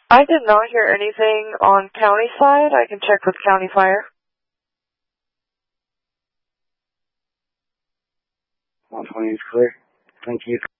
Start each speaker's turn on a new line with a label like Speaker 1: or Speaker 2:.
Speaker 1: I did not hear anything on county side. I can check with county fire.
Speaker 2: 120 is clear. Thank you.